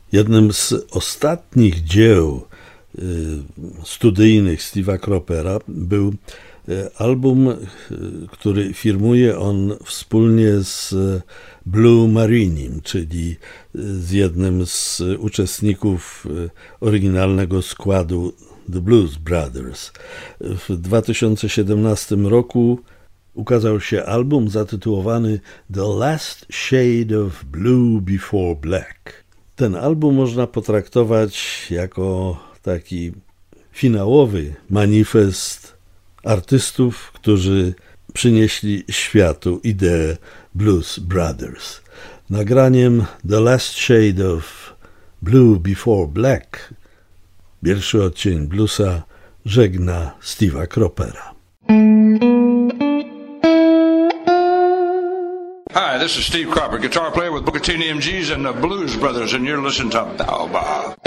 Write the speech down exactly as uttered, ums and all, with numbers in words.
Jednym z ostatnich dzieł studyjnych Steve'a Cropera był album, który firmuje on wspólnie z Blue Marinim, czyli z jednym z uczestników oryginalnego składu The Blues Brothers. W dwa tysiące siedemnastym roku ukazał się album zatytułowany The Last Shade of Blue Before Black. Ten album można potraktować jako taki finałowy manifest artystów, którzy przynieśli światu ideę Blues Brothers. Nagraniem The Last Shade of Blue Before Black, pierwszy odcień bluesa, żegna Steve'a Cropera. Hi, this is Steve Cropper, guitar player with Booker T and the M Gs and the Blues Brothers, and you're listening to Baobab.